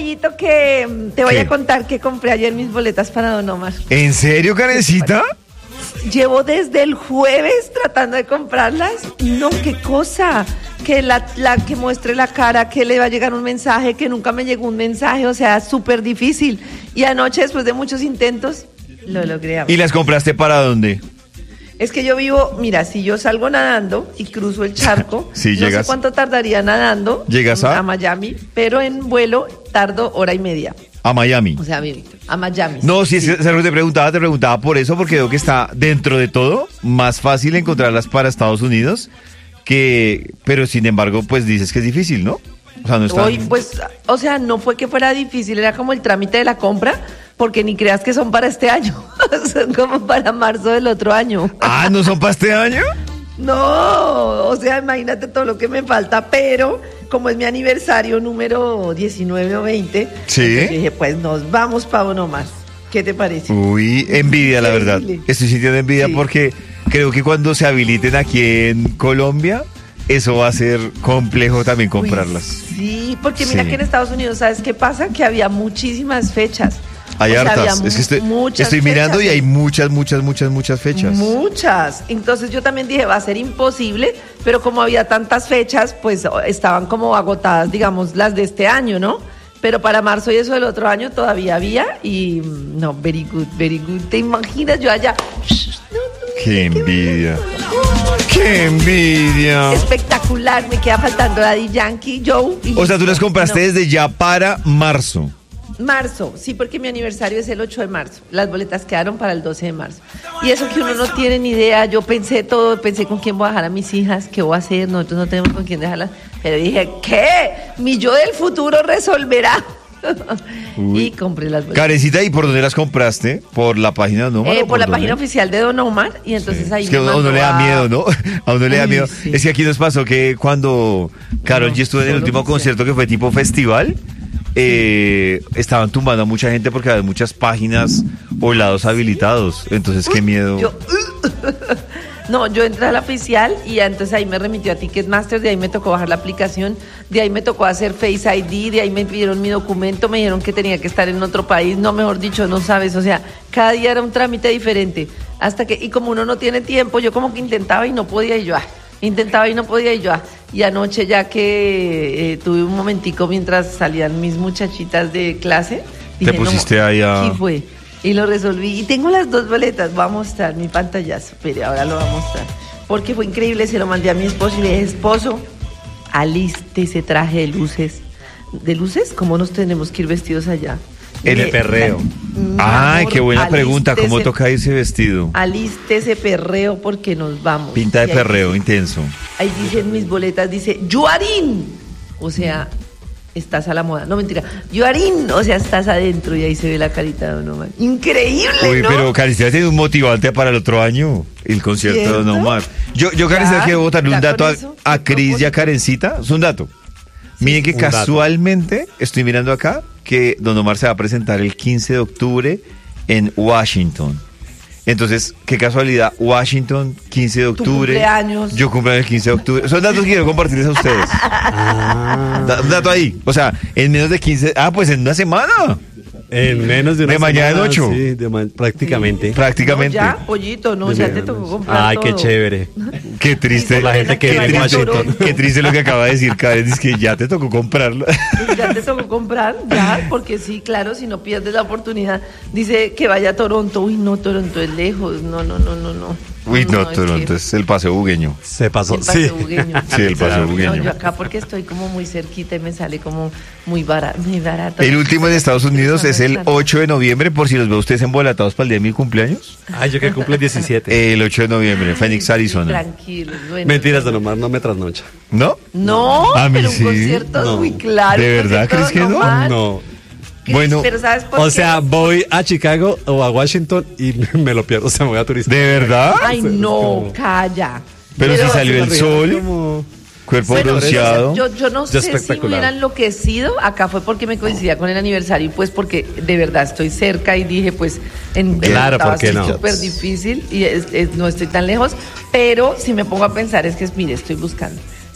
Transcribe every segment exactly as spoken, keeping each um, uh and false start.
Dieguito, que mm, te voy ¿Qué? a contar que compré ayer mis boletas para Don Omar. ¿En serio, Karencita? Llevo desde el jueves tratando de comprarlas. No, qué cosa. Que la, la que muestre la cara, que le va a llegar un mensaje, que nunca me llegó un mensaje, o sea, súper difícil. Y anoche, después de muchos intentos, lo logré. ¿Y las compraste para dónde? Es que yo vivo, mira, si yo salgo nadando y cruzo el charco, Sí, no llegas. sé cuánto tardaría nadando. ¿Llegas a? a Miami, pero en vuelo tardo hora y media. A Miami. O sea, mi Víctor, a Miami. No, sí, sí. Se, te preguntaba, te preguntaba por eso, porque veo que está dentro de todo más fácil encontrarlas para Estados Unidos, que, pero sin embargo, pues dices que es difícil, ¿no? O sea, no está. Hoy, pues, o sea, no fue que fuera difícil, era como el trámite de la compra, porque ni creas que son para este año, son como para marzo del otro año. Ah, ¿no son para este año? No, o sea, imagínate todo lo que me falta, pero como es mi aniversario número diecinueve o veinte, Sí. entonces dije, pues nos vamos para uno más. ¿Qué te parece? Uy, envidia, la verdad. Increíble. Estoy sintiendo envidia Sí. porque creo que cuando se habiliten aquí en Colombia, eso va a ser complejo también comprarlas. Uy, sí, porque mira Sí. que en Estados Unidos, ¿sabes qué pasa? Que había muchísimas fechas. Hay O sea, hartas. había Es que estoy, muchas estoy mirando fechas. y hay muchas, muchas, muchas, muchas fechas. Muchas. Entonces yo también dije, va a ser imposible, pero como había tantas fechas, pues estaban como agotadas, digamos, las de este año, ¿no? Pero para marzo y eso del otro año todavía había y mm, no, very good, very good. ¿Te imaginas yo allá? ¡Qué envidia! ¡Qué envidia! Espectacular, me queda faltando Daddy Yankee, Joe. y O sea, tú las listo. compraste No. desde ya para marzo. Marzo, sí, porque mi aniversario es el ocho de marzo. Las boletas quedaron para el doce de marzo. Y eso que uno no tiene ni idea. Yo pensé todo, pensé con quién voy a dejar a mis hijas, qué voy a hacer. Nosotros no tenemos con quién dejarlas. Pero dije, ¿qué? Mi yo del futuro resolverá. Y compré las boletas. Karencita, ¿y por dónde las compraste? ¿Por la página de Don Omar? Eh, o por la dónde? página oficial de Don Omar. Y entonces Sí. ahí Es que a me uno mandó le da a- miedo, ¿no? A uno le da Ay, miedo. sí. Es que aquí nos pasó que cuando Karol No, G estuvo en el solo último oficial. concierto que fue tipo festival, eh, estaban tumbando a mucha gente porque había muchas páginas o lados habilitados. Entonces, qué miedo. Yo, no, yo entré a la oficial y entonces ahí me remitió a Ticketmaster, de ahí me tocó bajar la aplicación, de ahí me tocó hacer Face I D, de ahí me pidieron mi documento, me dijeron que tenía que estar en otro país, no, mejor dicho, no sabes, o sea, cada día era un trámite diferente, hasta que, y como uno no tiene tiempo, yo como que intentaba y no podía y yo, ah, intentaba y no podía y yo, ah, y anoche ya que eh, tuve un momentico mientras salían mis muchachitas de clase, Te pusiste ahí a- aquí fue. Y lo resolví. Y tengo las dos boletas. Voy a mostrar mi pantallazo. Pero ahora lo voy a mostrar. Porque fue increíble. Se lo mandé a mi esposo y le dije, esposo, aliste ese traje de luces. ¿De luces? ¿Cómo nos tenemos que ir vestidos allá? En el Le- perreo. Mi Ay, amor, qué buena pregunta. ¿Cómo alístese- toca ese vestido? Aliste ese perreo porque nos vamos. Pinta de Y ahí perreo dice- intenso. Ahí dicen mis boletas, dice, Yuarín. O sea, estás a la moda. No, mentira. Yuarín, o sea, estás adentro y ahí se ve la carita de Don Omar. Increíble, Uy, ¿no? pero Karencita tiene un motivante para el otro año, el concierto de Don ¿Cierto? Omar. Yo, yo Karencita, Ya, quiero botarle un ya dato con a, eso, a ¿qué Cris y a propósito? Karencita. Es un dato. Miren que un dato. casualmente estoy mirando acá que Don Omar se va a presentar el quince de octubre en Washington. Entonces, qué casualidad, Washington, quince de octubre. cumpleaños. Yo cumpleaños el quince de octubre. Son datos que quiero compartirles a ustedes. Ah, Da- Un dato ahí. O sea, en menos de quince. Ah, pues en una semana. en menos de una De mañana en semana, ocho. Sí, de ma- prácticamente. Prácticamente. No, ya, pollito, no, ya te tocó comprar Ay, qué todo. chévere. Qué triste. Por la gente que qué vive en triste, Washington. qué triste lo que acaba de decir Karen. Es que ya te tocó comprarlo. Ya te tocó comprar, ya, porque sí, claro, si no pierdes la oportunidad. Dice que vaya a Toronto. Uy, no, Toronto es lejos. No, no, no, no, no. Uy, no, es Toronto que- es el paseo bugueño. Se pasó. El Sí. paseo bugueño. Sí, el paseo No, bugueño. yo acá porque estoy como muy cerquita y me sale como muy barato. Muy barato. El último en Estados Unidos es el ocho de noviembre, por si los veo ustedes embolatados para el día de mi cumpleaños. Ay, yo que cumple el diecisiete. El ocho de noviembre, Phoenix, Arizona. Tranquilo. Bueno, Mentiras, Don Omar, no me trasnocha. ¿No? No, A mí pero sí. un concierto No. muy claro. ¿De un verdad concierto crees que no? normal. No. Cris, Bueno, pero ¿sabes por O qué? sea, voy a Chicago o a Washington y me lo pierdo. O sea, me voy a turistar. ¿De verdad? Ay, no, calla. Pero si salió el sol, Como- cuerpo Bueno, bronceado. yo, yo no sé si me espectacular. hubiera enloquecido. Acá fue porque me coincidía con el aniversario y pues porque de verdad estoy cerca y dije pues en Claro, estaba ¿por qué así no? súper difícil y es- es- no estoy tan lejos, pero si me pongo a pensar es que mire, estoy buscando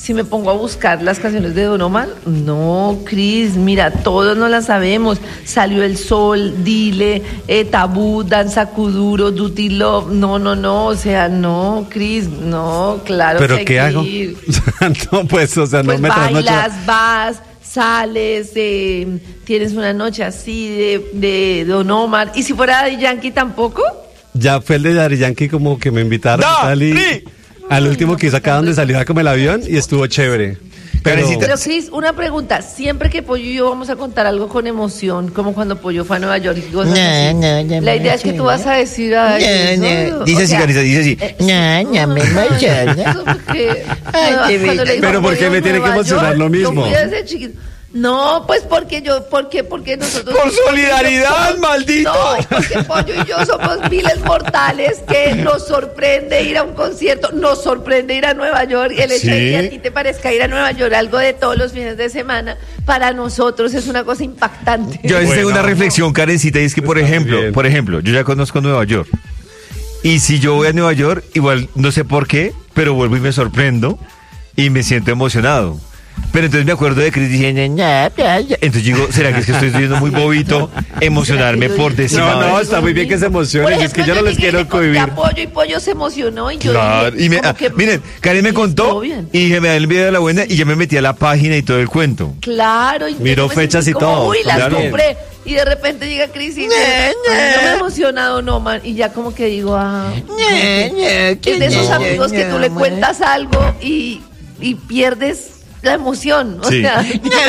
si me pongo a buscar las canciones de Don Omar, no, Cris, mira, todos no las sabemos. Salió El Sol, Dile, eh, Tabú, Danza Kuduro, Duty Love. No, no, no, o sea, no, Cris, no, claro. ¿Pero que qué hay que hago? ir. No, pues, o sea, Pues no me trasnocho. bailas, vas, sales, eh, tienes una noche así de, de Don Omar. ¿Y si fuera Daddy Yankee tampoco? Ya fue el de Daddy Yankee como que me invitaron y tal, y ¡Daddy! al último que hizo acá donde salía como el avión y estuvo chévere. Pero, Karencita. Pero Cris, una pregunta, siempre que Pollo y yo vamos a contar algo con emoción, como cuando Pollo fue a Nueva York y cosas No, así, no, no la me idea es que tú vas a decir ay, No, eso, no. o Dice así, sea, Karencita, dice así. eh, No, no me emociona. eso porque, Ay, qué cuando le dijo Pero ¿por qué Pollo me tiene que Nueva emocionar York, lo mismo? yo fui desde chiquito. No, pues porque yo, porque, porque nosotros... Por solidaridad, somos- maldito. No, porque Pollo y yo somos miles mortales que nos sorprende ir a un concierto, nos sorprende ir a Nueva York. El hecho de Sí. que a ti te parezca ir a Nueva York algo de todos los fines de semana, para nosotros es una cosa impactante. Yo a veces tengo Bueno. una reflexión, Karencita, y es que, por Está ejemplo, bien. por ejemplo, yo ya conozco Nueva York. Y si yo voy a Nueva York, igual no sé por qué, pero vuelvo y me sorprendo y me siento emocionado. Pero entonces me acuerdo de Cris diciendo, "Ña, ya, ya". Entonces digo, ¿será que es que estoy siendo muy bobito emocionarme por décima No, no, vez? está muy bien que se emocionen, Por es ejemplo, que yo no les llegué y quiero le conté cohibir. a Pollo y Pollo se emocionó y yo Claro, dije, y me, como ah, que- miren, Karen me sí, contó estuvo bien. y dije, me da el video de la buena y ya me metí a la página y todo el cuento. Claro, y Miró yo me fechas sentí y como, todo, Uy, las claro. compré. Y de repente llega Cris y dice, "Ay, no me emociona Don Omar". Y ya como que digo, ah. Es de esos amigos que tú le cuentas algo y, y pierdes la emoción. O Sí. sea,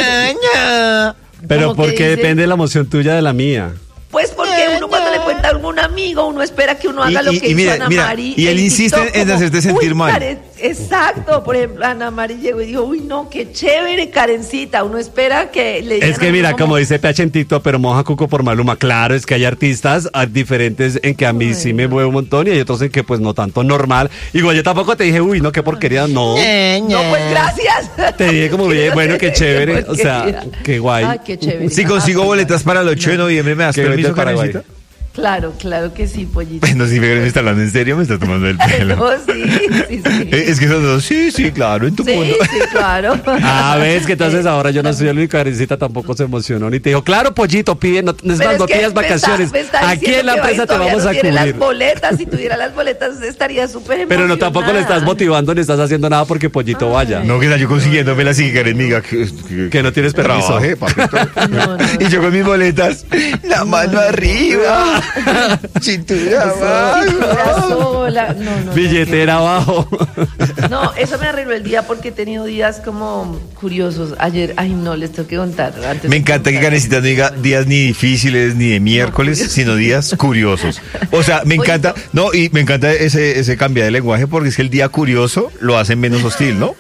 Pero como que porque dices, depende de la emoción tuya de la mía. Pues porque uno cuando le cuenta a algún amigo, uno espera que uno haga Y- lo y- que y hizo mira, Ana mira, Mari. y él en insiste TikTok, en como, hacerte sentir "Uy, mal". Karen", exacto, por ejemplo, Ana Mari llegó y dijo, uy, no, qué chévere, Karencita. Uno espera que le digan Es que a uno mira, como como, dice P H en TikTok, pero moja cuco por Maluma. Claro, es que hay artistas ah, diferentes en que a mí sí me mueve un montón y hay otros en que pues no tanto normal. Igual yo tampoco te dije, uy, no, qué porquería, no. no, pues gracias. Te dije como bien, bueno, qué chévere, o sea, qué guay. Ay, qué chévere. Si consigo boletas para el ocho de noviembre, ¿me das Que vete permiso, a Paraguay. Karencita? Claro, claro que sí, Pollito. No, si me está hablando en serio, me está tomando el pelo. No, sí, sí, sí. Eh, Es que son dos, sí, sí, claro, en tu Sí, mundo. sí, claro. Ah, ves que entonces ahora yo no soy el único, Karencita tampoco se emocionó ni te dijo, claro, pollito, pide, no, es Pero más, es no que pidas me está- vacaciones. me está Aquí diciendo en la que empresa te todavía vamos no a tiene las cubrir. boletas, si tuviera las boletas estaría súper emocionada. Pero no tampoco le estás motivando ni estás haciendo nada porque pollito vaya. No, que está yo consiguiéndome la sigue, Karen, miga. Que, que- Que no tienes permiso. Trabajé, papito. No, no. Y yo con mis boletas, la mano arriba, cintura abajo. Era sola. No, no, no. Billetera abajo. No, eso me arregló el día porque he tenido días como curiosos. Ayer, ay no, les tengo que contar. Antes Me de encanta que contar. Karencita no diga días ni difíciles ni de miércoles, curiosos. sino días curiosos. O sea, me Oye, encanta, no, y me encanta ese, ese cambio de lenguaje porque es que el día curioso lo hace menos hostil, ¿no?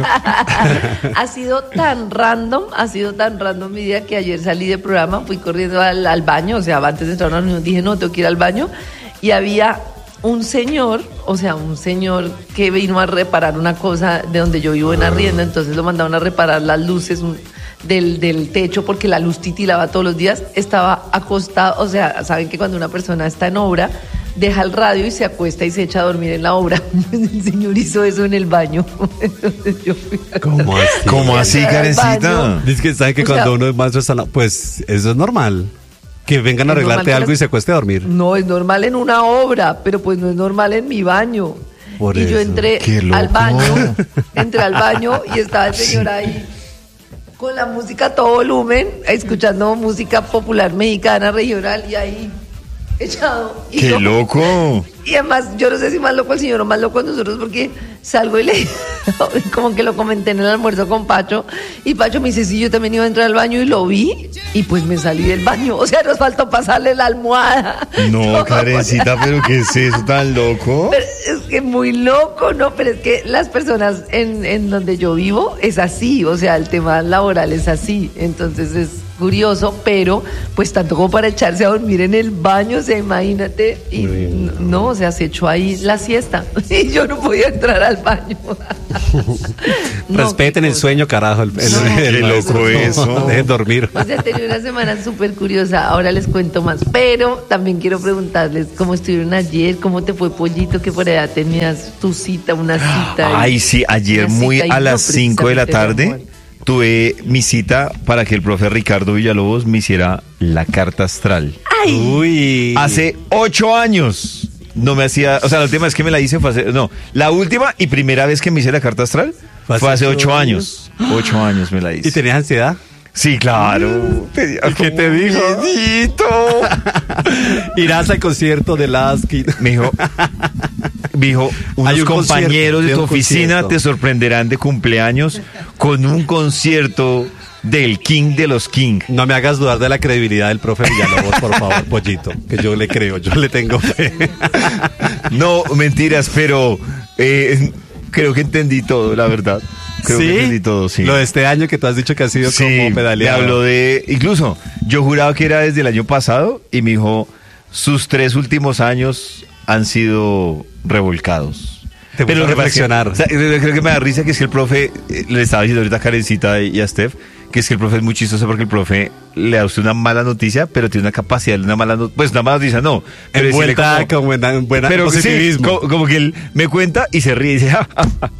Ha sido tan random, ha sido tan random mi día que ayer salí de programa, fui corriendo al, al baño, o sea, antes de entrar a una reunión dije, no, tengo que ir al baño, y había un señor, o sea, un señor que vino a reparar una cosa de donde yo vivo en arriendo, entonces lo mandaron a reparar las luces un- del, del techo porque la luz titilaba todos los días, estaba acostado, o sea, saben que cuando una persona está en obra, deja el radio y se acuesta y se echa a dormir en la obra. El señor hizo eso en el baño. Entonces yo fui a- ¿Cómo así? ¿Cómo así, Al Karencita? baño. Dice que saben que O cuando sea- uno es maestro está, pues eso es normal. Que vengan a Es arreglarte normal que algo las- y se cueste a dormir. No, es normal en una obra, pero pues no es normal en mi baño. Por y yo eso. entré ¡Qué loco! al baño, entré al baño y estaba el señor ahí con la música a todo volumen, escuchando música popular mexicana regional y ahí echado. Y ¡Qué yo- loco! Y además, yo no sé si más loco el señor o más loco nosotros, porque salgo y le como que lo comenté en el almuerzo con Pacho, y Pacho me dice, sí, yo también iba a entrar al baño y lo vi, y pues me salí del baño. O sea, nos faltó pasarle la almohada. No, Todo, Karencita, pero ¿qué es eso tan loco? pero es que muy loco, ¿no? Pero es que las personas en, en donde yo vivo es así, o sea, el tema laboral es así, entonces es curioso, pero pues tanto como para echarse a dormir en el baño, o sea, imagínate, y Uy, no. no, o sea, se echó ahí la siesta y yo no podía entrar al baño. No, Respeten qué el cosa. sueño, carajo. El, el- No, el qué maestro. loco eso. Dejen dormir. O sea, tenía una semana súper curiosa, ahora les cuento más, pero también quiero preguntarles cómo estuvieron ayer, cómo te fue, Pollito, que por allá tenías tu cita, una cita. Ay, sí, ayer Una muy cita y a no las cinco de la precisamente de tarde amor. tuve mi cita para que el profe Ricardo Villalobos me hiciera la carta astral. Ay, Uy. Hace ocho años no me hacía, o sea, la última vez que me la hice fue hace, no, la última y primera vez que me hice la carta astral ¿Fue fue hace hace ocho ocho años. Ocho años me la hice. ¿Y tenías ansiedad? Sí, claro. Tenía ¿Y qué como te dijo? miedito. Irás al concierto de Lasky. Me dijo, me dijo, unos Hay un compañeros concierto, de hay tu un oficina concierto. te sorprenderán de cumpleaños con un concierto del King de los King. No me hagas dudar de la credibilidad del profe Villalobos, por favor, Pollito. Que yo le creo, yo le tengo fe. No, mentiras, pero eh, creo que entendí todo, la verdad. Creo que entendí todo, sí. Lo de este año que tú has dicho que ha sido Sí, como me pedaleado. habló de, incluso, yo juraba que era desde el año pasado y me dijo, sus tres últimos años han sido revolcados. Te puso a lo que pasa reflexionar. es que- o sea, creo que me da risa que es que el profe, eh, le estaba diciendo ahorita a Karencita y a Steph, que es que el profe es muy chistoso porque el profe le da a usted una mala noticia, pero tiene una capacidad de una mala noticia, pues una mala noticia no. Pero decirle Envuelta como- con buena, buena pero sí, positivismo. como, como que él me cuenta y se ríe y dice, "Ja, ja, ja,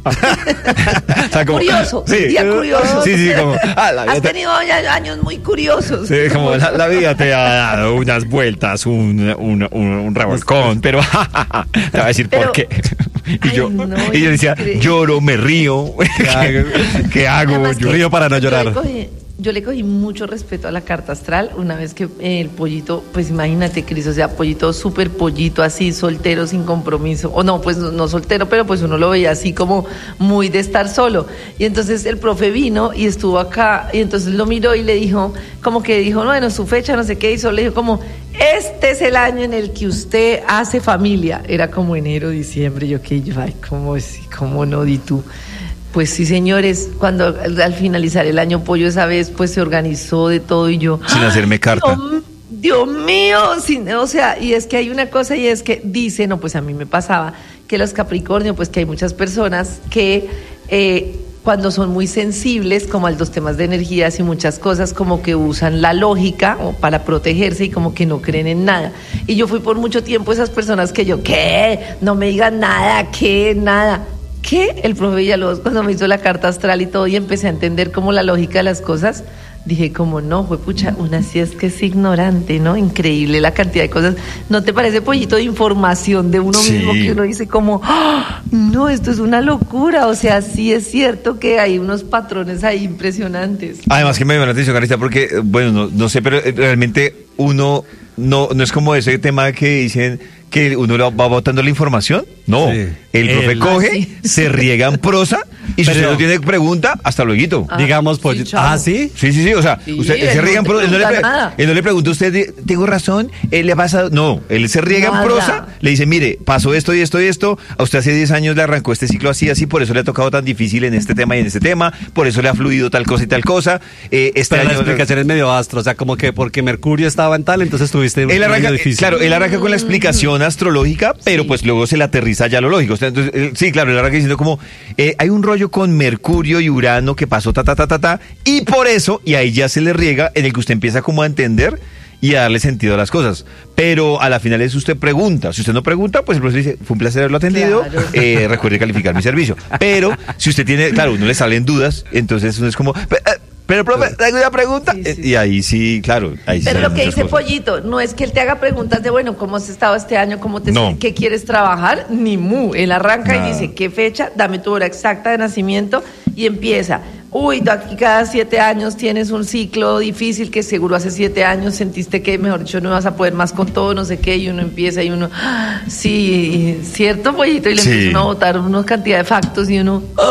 ja". O sea, como- curioso, sí, día curioso. Sí, sí, como, "Ah, la vida Has te- tenido ya años muy curiosos. sí, como la, la vida te ha dado unas vueltas, un, un, un, un revolcón, pero ja, ja, ja, te voy a decir Pero- por qué. Y Ay, yo, no, y yo decía, increíble. lloro, me río, ¿qué, hago? qué hago? Además Yo- que río para no yo llorar. le cogí- Yo le cogí mucho respeto a la carta astral una vez que eh, el Pollito, pues imagínate, Cris, o sea, Pollito súper pollito, así, soltero, sin compromiso. O no, pues no, no soltero, pero pues uno lo veía así como muy de estar solo. Y entonces el profe vino y estuvo acá y entonces lo miró y le dijo, como que dijo, bueno, su fecha, no sé qué hizo, le dijo como, este es el año en el que usted hace familia. Era como enero, diciembre, yo que yo, ay, cómo sí, cómo no, di tú. Pues sí, señores, cuando al, al finalizar el año Pollo esa vez, pues se organizó de todo y yo... Sin hacerme carta. Dios, Dios mío, sin- o sea, y es que hay una cosa y es que dicen, no, pues a mí me pasaba, que los Capricornio, pues que hay muchas personas que eh, cuando son muy sensibles, como a los temas de energías y muchas cosas, como que usan la lógica o para protegerse y como que no creen en nada. Y yo fui por mucho tiempo esas personas que yo, ¿qué? No me digan nada, ¿qué? Nada. ¿Qué? El profe Villalobos, cuando me hizo la carta astral y todo, y empecé a entender como la lógica de las cosas, dije como no, fue pucha, una sí es que es ignorante, ¿no? Increíble la cantidad de cosas. ¿No te parece, Pollito, de información de uno Sí. mismo que uno dice como, ¡ah! No, esto es una locura? O sea, sí es cierto que hay unos patrones ahí impresionantes. Además que me llama la atención, Carita, porque, eh, bueno, no, no sé, pero eh, realmente uno no, no es como ese tema que dicen que uno lo va botando la información. No, Sí. el profe El- coge, Ah, sí. se riega en prosa y si Pero- usted no tiene pregunta, hasta luego. Ah, Digamos, sí, Pollito. chavo. Ah, ¿sí? Sí, sí, sí, o sea, Sí, usted él él se no riega en te prosa, él no, le pregunta pre- nada. él no le pregunta a usted, tengo razón, él le pasa, no, él se riega Nada. en prosa, le dice, mire, pasó esto y esto y esto, a usted hace diez años le arrancó este ciclo así, así, por eso le ha tocado tan difícil en este tema y en este tema, por eso le ha fluido tal cosa y tal cosa, eh, este Pero la año... explicación es medio astro, o sea, como que porque Mercurio estaba en tal, entonces tuviste un Él arranca, año eh, difícil. claro, él arranca con la explicación astrológica, pero Sí. pues luego se le aterriza ya lo lógico. O sea, entonces, eh, sí, claro, él arranca diciendo como, eh, hay un rollo con Mercurio y Urano que pasó ta, ta, ta, ta, ta, y por eso, y ahí ya se le riega, en el que usted empieza como a entender y a darle sentido a las cosas. Pero a la final es usted pregunta. Si usted no pregunta, pues el profesor dice, fue un placer haberlo atendido, Claro. eh, recuerde calificar mi servicio. Pero si usted tiene, claro, uno le salen dudas, entonces uno es como, "Pe- eh, pero profe, tengo una pregunta. Sí, sí. Eh, Y ahí sí, claro, ahí sí Pero salen lo que muchas dice cosas. Pollito, no es que él te haga preguntas de, bueno, ¿cómo has estado este año? ¿Cómo te No. ¿Qué quieres trabajar? Ni mu. Él arranca Nada. y dice, ¿qué fecha? Dame tu hora exacta de nacimiento y empieza. Uy, tú aquí cada siete años tienes un ciclo difícil que seguro hace siete años sentiste que, mejor dicho, no vas a poder más con todo, no sé qué, y uno empieza y uno, ¡ah! Sí, cierto, Pollito, y le Sí. empieza uno a botar una cantidad de factos y uno, ¡ah!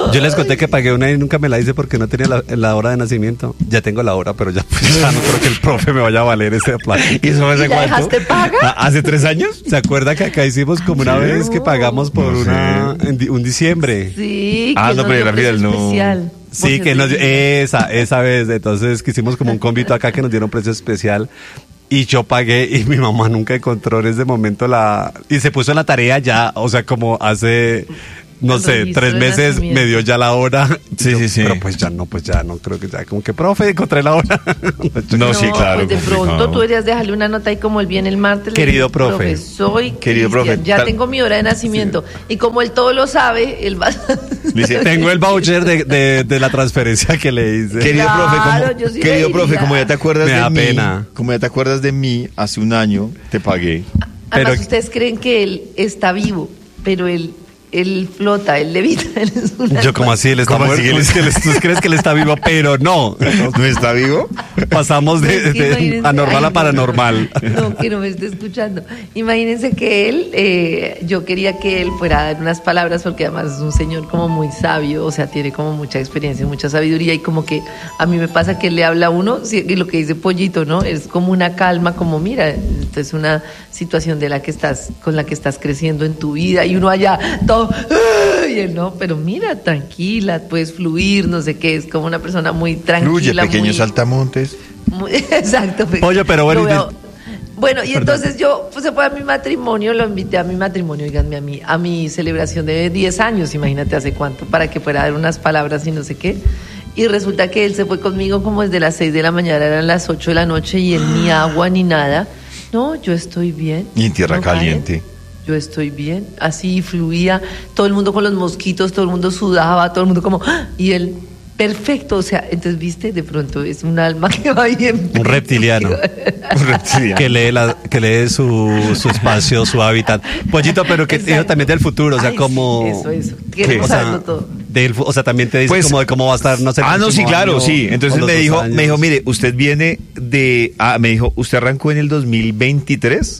Yo les conté que pagué una y nunca me la hice porque no tenía la, la hora de nacimiento. Ya tengo la hora, pero ya, pues, ya no creo que el profe me vaya a valer ese plata. ¿Y eso hace ¿Y la cuánto? dejaste paga? Ah, ¿Hace tres años? ¿Se acuerda que acá hicimos como una ¿Sí? vez que pagamos por No sé. una en di- un diciembre? Sí, Ah, que no, nos pero dio la precio Fidel no. especial. Sí, Por que ser nos, de- esa, esa vez, entonces que hicimos como un convito acá que nos dieron precio especial y yo pagué y mi mamá nunca encontró en ese momento la, y se puso en la tarea ya, o sea, como hace, no El sé, registro tres de meses nacimiento. me dio ya la hora. Sí, Yo, sí, sí. Pero pues ya no, pues ya no, creo que ya, como que profe, encontré la hora. No, sí, claro. Pues de complicado. pronto tú deberías dejarle una nota ahí como él viene el martes. le Querido dices, profe. Soy Querido Cristian, profe, ya tal- tengo mi hora de nacimiento. Y como él todo lo sabe, él va Dice, Tengo el voucher de, de, de la transferencia que le hice. Querido Claro, profe, yo como, sí querido le profe, diría. como ya te acuerdas Me de da mí, pena. como ya te acuerdas de mí, hace un año te pagué. Además, Pero- ustedes creen que él está vivo, pero él, él flota, él levita. Él es una Yo como así, él está ¿Cómo así muerto. que él Es que él- tú crees que él está vivo, pero no. ¿No está vivo? Pasamos de, Es que de imagínense- anormal ay, a no, paranormal. No, que no me esté escuchando. Imagínense que él, eh, yo quería que él fuera a dar unas palabras, porque además es un señor como muy sabio, o sea, tiene como mucha experiencia, mucha sabiduría, y como que a mí me pasa que él le habla a uno, sí, y lo que dice Pollito, ¿no? Es como una calma, como mira, esto es una situación de la que estás, con la que estás creciendo en tu vida, y uno allá, todo, ¡ah! Y él no, pero mira, tranquila, puedes fluir, no sé qué, es como una persona muy tranquila. Fluye, pequeños muy- saltamontes. muy- exacto. pe- Oye, pero bueno, lo y de- veo- bueno, y entonces yo pues, se fue a mi matrimonio, lo invité a mi matrimonio, oiganme, a mi, a mi celebración de diez años, imagínate hace cuánto, para que fuera a dar unas palabras y no sé qué. Y resulta que él se fue conmigo como desde las seis de la mañana, eran las ocho de la noche y él ni agua ni nada. No, yo estoy bien. Y en tierra No, Karen, caliente. yo estoy bien, así fluía, todo el mundo con los mosquitos, todo el mundo sudaba, todo el mundo como, ¡ah! Y él, perfecto, o sea, entonces, viste, de pronto es un alma que va bien. Un reptiliano. Un reptiliano. que lee la, que lee su, su espacio, su hábitat. Pollito, pero que Exacto. dijo también del futuro, o sea, Ay, como sí, eso, eso. ¿Qué? Queremos O sea, saberlo todo. del fu- o sea, también te dice Pues, como de cómo va a estar, no sé. el Ah, no, sí, próximo claro, año, sí. Entonces o los me dos dijo, años. me dijo, mire, usted viene de, ah, me dijo, usted arrancó en el dos mil veintitrés.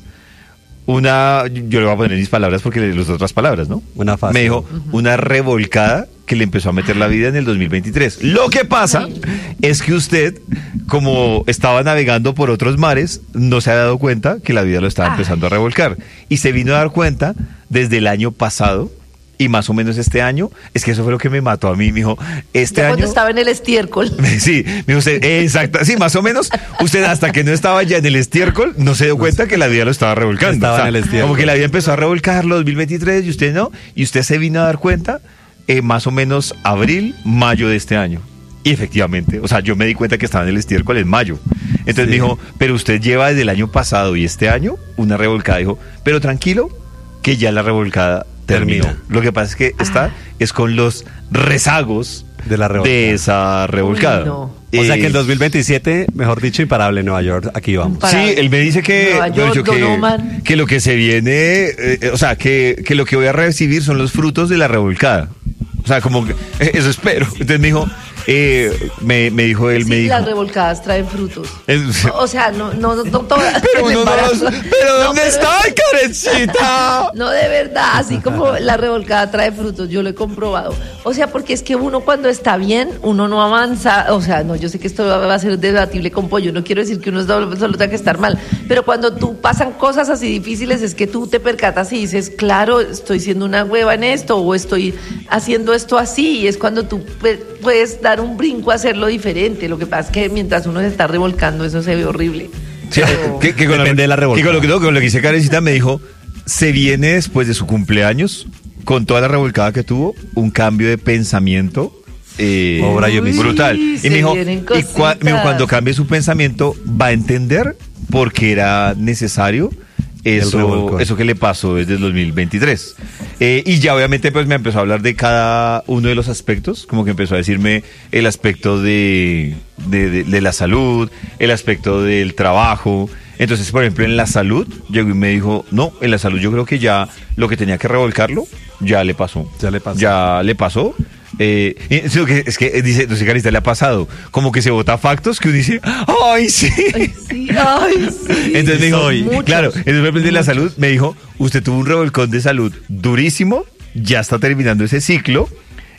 Una, yo le voy a poner mis palabras porque le las otras palabras, ¿no? Una fase. Me dijo, una revolcada que le empezó a meter la vida en el dos mil veintitrés. Lo que pasa es que usted, como estaba navegando por otros mares, no se ha dado cuenta que la vida lo estaba Ay. empezando a revolcar. Y se vino a dar cuenta desde el año pasado y más o menos este año. Es que eso fue lo que me mató a mí, me dijo, este Ya año... cuando estaba en el estiércol. Sí, me dijo usted, eh, exacto, sí, más o menos, usted hasta que no estaba ya en el estiércol, no se dio cuenta que la vida lo estaba revolcando. Estaba O sea, en el estiércol. como que la vida empezó a revolcarlo dos mil veintitrés y usted no, y usted se vino a dar cuenta eh, más o menos abril, mayo de este año. Y efectivamente, o sea, yo me di cuenta que estaba en el estiércol en mayo. Entonces Sí. me dijo, pero usted lleva desde el año pasado y este año una revolcada. Dijo, pero tranquilo, que ya la revolcada terminó. Termina. Lo que pasa es que está es con los rezagos De la revolcada. de esa revolcada. Uy, no. O sea que el Eh, dos mil veintisiete, mejor dicho, imparable en Nueva York. Aquí vamos. Para- Sí, él me dice que, Nueva bueno, York, yo que, Don Omar. que lo que se viene, eh, o sea, que, que lo que voy a recibir son los frutos de la revolcada. O sea, como que eh, eso espero. Entonces me dijo, eh, me, me dijo él, Sí, me dijo. las revolcadas traen frutos. Es- O sea, no, no, no, no todas. pero el uno no los- embarazo. pero No, ¿dónde pero- está, Karencita? No, de verdad, así como la revolcada trae frutos, yo lo he comprobado. O sea, porque es que uno cuando está bien, uno no avanza. O sea, no, yo sé que esto va a ser debatible con Pollo, no quiero decir que uno solo, solo tenga que estar mal, pero cuando tú pasan cosas así difíciles es que tú te percatas y dices, claro, estoy siendo una hueva en esto o estoy haciendo esto así, y es cuando tú pu- puedes dar un brinco a hacerlo diferente. Lo que pasa es que mientras uno se está revolcando, eso se ve horrible. Sí, Pero- que, que con Depende de la revolcada. Que con lo que, no, con lo que dice Karencita me dijo, se viene después de su cumpleaños, con toda la revolcada que tuvo, un cambio de pensamiento eh, Obra y omisión. brutal. Uy, Y se me dijo, vienen y cua- cositas. me dijo, cuando cambie su pensamiento, va a entender por qué era necesario eso, revolcón. eso que le pasó desde el dos mil veintitrés. Eh, y ya obviamente pues me empezó a hablar de cada uno de los aspectos, como que empezó a decirme el aspecto de, de, de- de la salud, el aspecto del trabajo. Entonces, por ejemplo, en la salud, llegó y me dijo, no, en la salud yo creo que ya lo que tenía que revolcarlo, ya le pasó. Ya le pasó. Ya le pasó. Eh, y es que, es que dice, no sé, Carista, le ha pasado, como que se bota factos que uno dice, ¡ay, sí! Ay, sí, ay, sí. Entonces me dijo, Muchos. claro, entonces de la salud me dijo, usted tuvo un revolcón de salud durísimo, ya está terminando ese ciclo,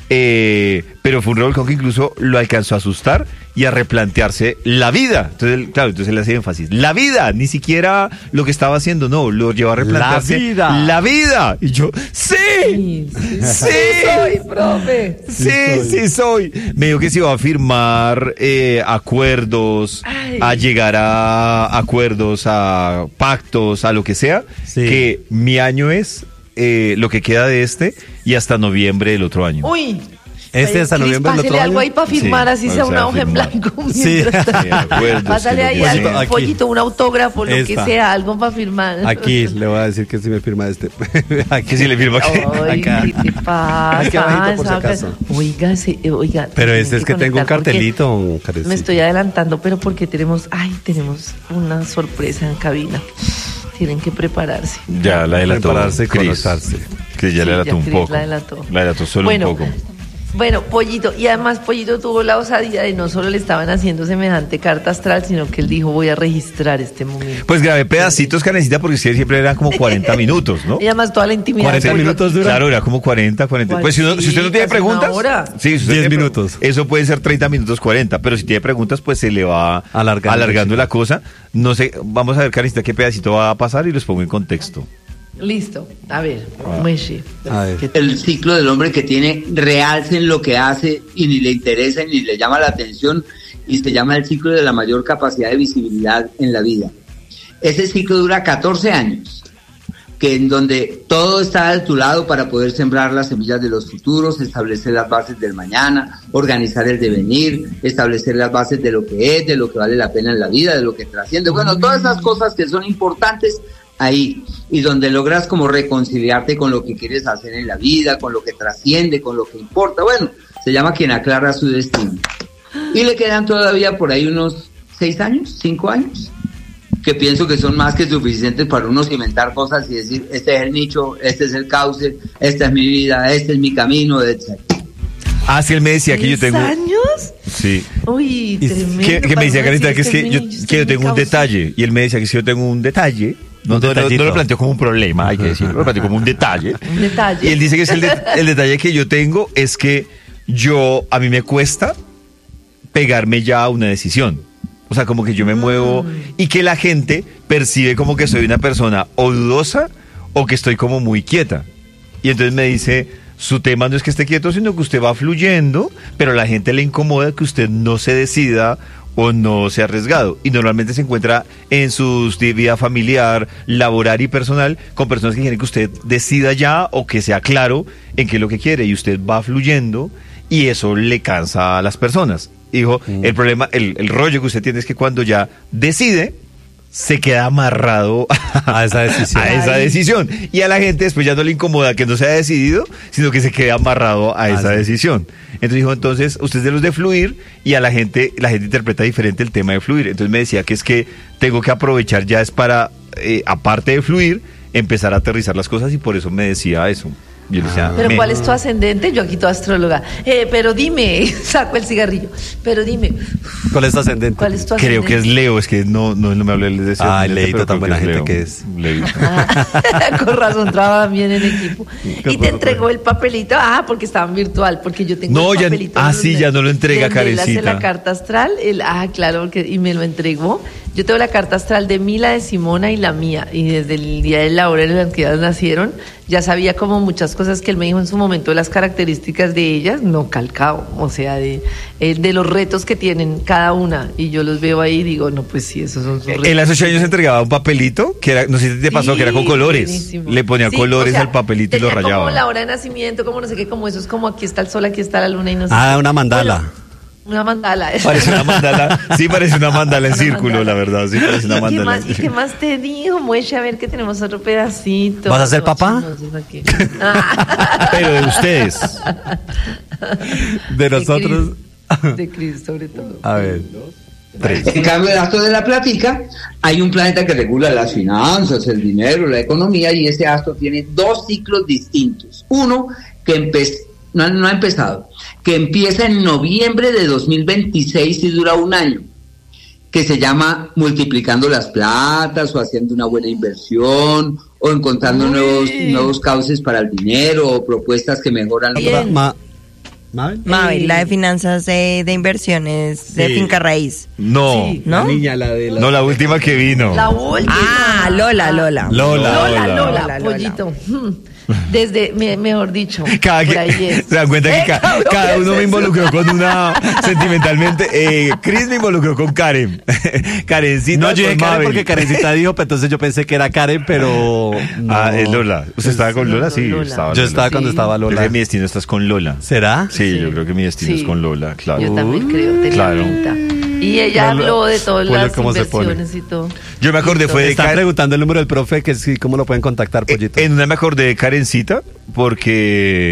Eh, pero fue un revolcón que incluso lo alcanzó a asustar y a replantearse la vida. Entonces, él, claro, entonces él hace énfasis. La vida, ni siquiera lo que estaba haciendo, no, lo llevó a replantearse. La vida. La vida. Y yo, ¡sí! Sí, sí, ¡Sí! soy, profe. Sí, sí soy. Me dijo que se iba a firmar eh, acuerdos, Ay. a llegar a acuerdos, a pactos, a lo que sea. Sí. Que mi año es eh, lo que queda de este y hasta noviembre del otro año. Uy. Este hasta Cris, noviembre del pásele otro algo año. ahí para firmar, Sí, así o sea sea, una hoja en firmar. blanco. Sí. mientras tanto. Sí, acuerdos, Pásale que ahí lo algo, firmen. un Aquí. pollito, un autógrafo, lo Esta. que sea, algo para firmar. Aquí le voy a decir que si me firma este. Aquí. Que si le firma que Ay, Acá. ¿qué te pasa? Aquí abajito, por si Saca- acaso. Oiga, sí, eh, oiga. Pero tienen este es que tengo un conectar porque cartelito, Karencita. Me estoy adelantando, pero porque tenemos, ay, tenemos una sorpresa en cabina. Tienen que prepararse. Ya la delató. Prepararse y Cris. conectarse. Cris ya Sí, la delató ya un Cris poco. la delató. La delató solo Bueno, un poco. Bueno, Pollito, y además Pollito tuvo la osadía de no solo le estaban haciendo semejante carta astral, sino que él dijo, voy a registrar este momento. Pues grabé pedacitos, Karencita, porque ustedes siempre eran como cuarenta minutos, ¿no? Y además toda la intimidad. cuarenta se volvió- minutos dura. Claro, era como cuarenta, cuarenta. Pues si, no- si usted no tiene Casi una preguntas, hora. sí, si usted diez tiene pre- minutos. Eso puede ser treinta minutos, cuarenta, pero si tiene preguntas, pues se le va Alargando. alargando, la cosa. No sé, vamos a ver, Karencita, qué pedacito va a pasar y los pongo en contexto. Listo, a ver, Mueshi. A ver. ¿Qué- El ciclo del hombre que tiene realce en lo que hace y ni le interesa ni le llama la atención, y se llama el ciclo de la mayor capacidad de visibilidad en la vida. Ese ciclo dura catorce años, que en donde todo está de tu lado para poder sembrar las semillas de los futuros, establecer las bases del mañana, organizar el devenir, establecer las bases de lo que es, de lo que vale la pena en la vida, de lo que trasciende. Bueno, todas esas cosas que son importantes ahí, y donde logras como reconciliarte con lo que quieres hacer en la vida, con lo que trasciende, con lo que importa. Bueno, se llama quien aclara su destino. Y le quedan todavía por ahí unos seis años, cinco años, que pienso que son más que suficientes para uno cimentar cosas y decir, este es el nicho, este es el cauce, esta es mi vida, este es mi camino, etcétera. Ah, sí, él me decía que yo ¿Seis tengo... años? Sí. Uy, Y tremendo. Que, que me para decía, uno Karencita, decir, que es que este yo, niño, este que yo es mi tengo un causa. detalle. Y él me decía que si yo tengo un detalle, no, Un no, no, no detallito. lo planteo como un problema, hay que decirlo, lo planteo como un detalle. Un detalle. Y él dice que es el, de- el detalle que yo tengo es que yo, a mí me cuesta pegarme ya a una decisión. O sea, como que yo me muevo y que la gente percibe como que soy una persona o dudosa o que estoy como muy quieta. Y entonces me dice, su tema no es que esté quieto, sino que usted va fluyendo, pero a la gente le incomoda que usted no se decida o no sea arriesgado. Y normalmente se encuentra en su vida familiar, laboral y personal con personas que quieren que usted decida ya o que sea claro en qué es lo que quiere. Y usted va fluyendo y eso le cansa a las personas. Dijo, Mm. el problema, el, el rollo que usted tiene es que cuando ya decide, se queda amarrado A esa decisión. a esa Ay. decisión. Y a la gente después ya no le incomoda que no se haya decidido, sino que se quede amarrado a esa sí. decisión. Entonces dijo, entonces, usted es de los de fluir y a la gente, la gente interpreta diferente el tema de fluir. Entonces me decía que es que tengo que aprovechar ya es para, eh, aparte de fluir, empezar a aterrizar las cosas y por eso me decía eso. Yo le decía, Pero "Me- ¿cuál es tu ascendente? Yo aquí toda astróloga. Eh, pero dime, saco el cigarrillo. Pero dime, ¿Cuál es tu ascendente? ¿cuál es tu Creo ascendente? que es Leo, es que no, no, no me hablé de ese Ay, ascendente, Leito, pero tan creo buena es gente Leo. que es. Leito. Ah, con razón, trabajan bien en equipo. Y Con te razón. entregó el papelito. Ah, porque estaba en virtual, porque yo tengo No, el ya- papelito. ah, donde- sí, ya no lo entrega, donde él hace Karencita. la carta astral. El, ah, claro, porque, y me lo entregó. Yo tengo la carta astral de Mila, de Simona y la mía. Y desde el día de la hora en la que ellas nacieron, ya sabía como muchas cosas que él me dijo en su momento, las características de ellas, no calcado, o sea, de, eh, de los retos que tienen cada una. Y yo los veo ahí y digo, no, pues sí, esos son sus retos. Él hace ocho años entregaba un papelito, que era, no sé si te pasó, que era con Sí, colores. buenísimo. Le ponía Sí, colores o sea, al papelito y lo tenía rayaba. como la hora de nacimiento, como no sé qué, como eso es como aquí está el sol, aquí está la luna y no sé Ah, qué. una mandala. Bueno, una mandala. Parece una mandala, sí parece una mandala en Una círculo, mandala. la verdad, sí parece una ¿Y qué mandala. más, ¿Y qué más te dijo, Mueche? A ver que tenemos otro pedacito. ¿Vas a ser papá? Entonces, aquí. Ah. Pero de ustedes. De nosotros. Cris, de Cris, sobre todo. A ver. Tres. En cambio, el astro de la plática, hay un planeta que regula las finanzas, el dinero, la economía, y ese astro tiene dos ciclos distintos. Uno que empe- no, no ha empezado, que empieza en noviembre de dos mil veintiséis y dura un año, que se llama multiplicando las platas o haciendo una buena inversión o encontrando Uy. nuevos, nuevos cauces para el dinero o propuestas que mejoran la Bien. Ma- ¿Mabel? Mabel, Eh, la de finanzas de, de inversiones de Sí. finca raíz. No, Sí. ¿No? La niña, la de la... no, la última que vino. La última. Ah, Lola, Lola. Lola. Lola, Lola, Lola. Lola. pollito. Hmm. Desde, me- mejor dicho, Cada por que- ahí es. se dan cuenta que Eh, ca- cabrón, cada ¿qué uno es me eso? involucró con una sentimentalmente. Eh, Chris me involucró con Karen. Karencita. No, yo dije con Karen Mabel. porque Karencita dijo, pero entonces yo pensé que era Karen, pero... no. Ah, es Lola. ¿Usted estaba con no, Lola? no, Sí, Lola. estaba Yo Lola. estaba cuando Sí. estaba Yo creo Lola. que mi destino estás con Lola. ¿Será? Sí, yo creo que mi destino Sí. es con Lola, claro. Yo también creo, tenía Claro. pinta. Y ella Lola, habló de todas Pollo, las ¿cómo se pone? inversiones y todo. Yo me acordé, Y fue de Está Karen- preguntando el número del profe, que sí, ¿cómo lo pueden contactar, Eh, Pollito? En una me acordé de Karencita, porque